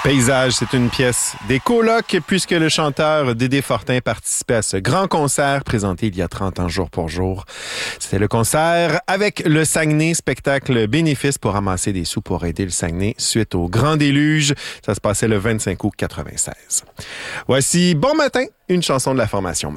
Paysage, c'est une pièce des colocs puisque le chanteur Dédé Fortin participait à ce grand concert présenté il y a 30 ans jour pour jour. C'était le concert avec le Saguenay, spectacle bénéfice pour ramasser des sous pour aider le Saguenay suite au grand déluge. Ça se passait le 25 août 96. Voici Bon matin, une chanson de la formation